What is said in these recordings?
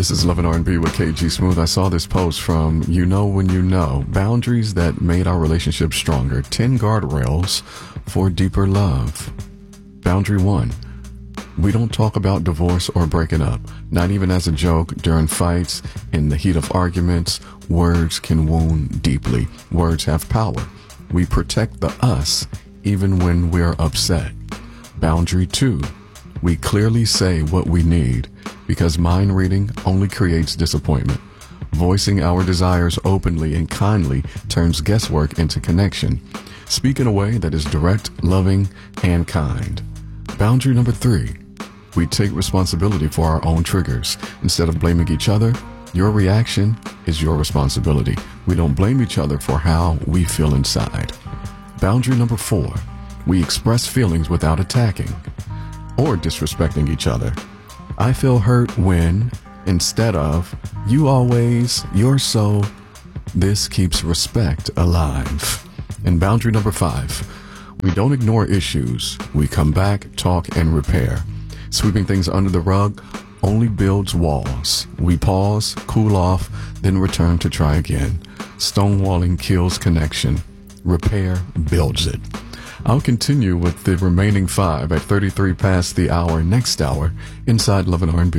This is Love and R&B with KG Smooth. I saw this post from You Know When You Know. Boundaries that made our relationship stronger. 10 guardrails for deeper love. Boundary 1. We don't talk about divorce or breaking up. Not even as a joke. During fights, in the heat of arguments, words can wound deeply. Words have power. We protect the us even when we're upset. Boundary 2. We clearly say what we need, because mind reading only creates disappointment. Voicing our desires openly and kindly turns guesswork into connection. Speak in a way that is direct, loving, and kind. Boundary number 3. We take responsibility for our own triggers. Instead of blaming each other, your reaction is your responsibility. We don't blame each other for how we feel inside. Boundary number 4. We express feelings without attacking or disrespecting each other. I feel hurt when, instead of, you always, you're so. This keeps respect alive. And boundary number 5. We don't ignore issues. We come back, talk, and repair. Sweeping things under the rug only builds walls. We pause, cool off, then return to try again. Stonewalling kills connection. Repair builds it. I'll continue with the remaining 5 at 33 past the hour next hour inside Love and R&B.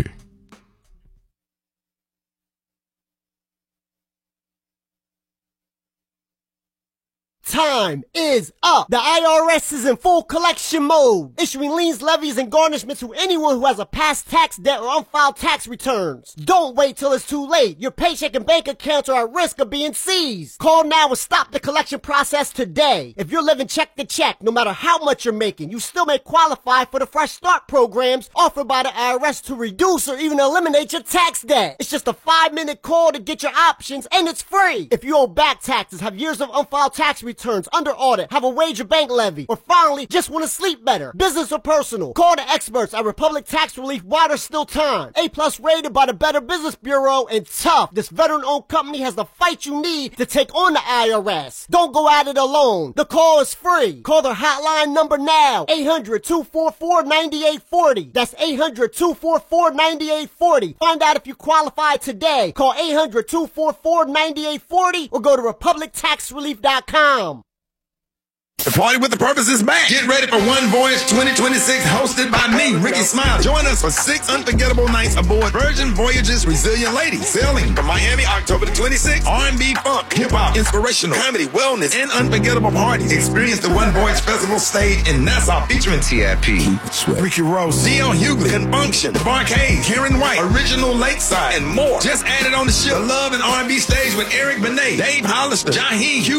Time is up. The IRS is in full collection mode, issuing liens, levies, and garnishments to anyone who has a past tax debt or unfiled tax returns. Don't wait till it's too late. Your paycheck and bank accounts are at risk of being seized. Call now and stop the collection process today. If you're living check to check, no matter how much you're making, you still may qualify for the Fresh Start programs offered by the IRS to reduce or even eliminate your tax debt. It's just a 5-minute call to get your options, and it's free. If you owe back taxes, have years of unfiled tax returns, under audit, have a wage or bank levy, or finally just want to sleep better, business or personal, call the experts at Republic Tax Relief while there's still time. A+ rated by the Better Business Bureau, and tough. This veteran-owned company has the fight you need to take on the IRS. Don't go at it alone. The call is free. Call their hotline number now, 800-244-9840. That's 800-244-9840. Find out if you qualify today. Call 800-244-9840 or go to republictaxrelief.com. The Party with the Purpose is back. Get ready for One Voyage 2026, hosted by me, Ricky Smiley. Join us for 6 unforgettable nights aboard Virgin Voyage's Resilient Lady, sailing from Miami, October the 26th. R&B, funk, hip-hop, inspirational, comedy, wellness, and unforgettable parties. Experience the One Voyage Festival stage in Nassau, featuring T.I.P., Ricky Rose, D.L. Hughley, Confunction, Barcade, Karen White, Original Lakeside, and more. Just added on the ship, the Love and R&B stage with Eric Benet, Dave Hollister, Jaheem Hughes,